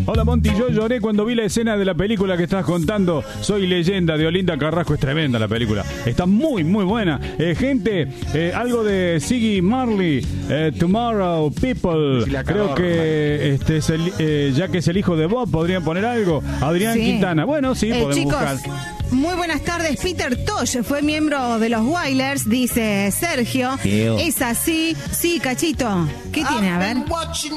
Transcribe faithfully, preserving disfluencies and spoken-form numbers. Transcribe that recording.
Hola Monty, yo lloré cuando vi la escena de la película que estás contando. Soy leyenda de Olinda Carrasco. Es tremenda la película. Está muy, muy buena. Eh, gente, eh, algo de Ziggy Marley, eh, Tomorrow People. Creo que este es el, eh, ya que es el hijo de Bob, podrían poner algo. Adrián Sí. Quintana. Bueno, sí, Eh, podemos chicos, buscar. muy buenas tardes. Peter Tosh fue miembro de los Wailers, dice Sergio. Ew. Es así. Sí, Cachito. ¿Qué tiene? A ver.